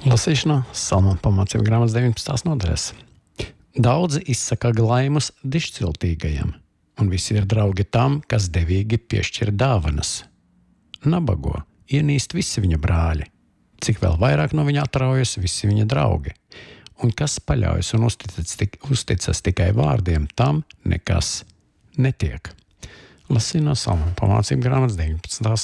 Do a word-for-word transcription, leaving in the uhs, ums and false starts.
Lasīšanā Salmāna pamācību grāmatas deviņpadsmitās nodaļas. Daudzi izsaka glaimus dišciltīgajam, un visi ir draugi tam, kas devīgi piešķir dāvanas. Nabago ienīst visi viņa brāļi, cik vēl vairāk no viņa atraujas visi viņa draugi, un kas paļaujas un uzticas, tik, uzticas tikai vārdiem, tam nekas netiek. Lasīšanā Salmāna pamācību grāmatas deviņpadsmitās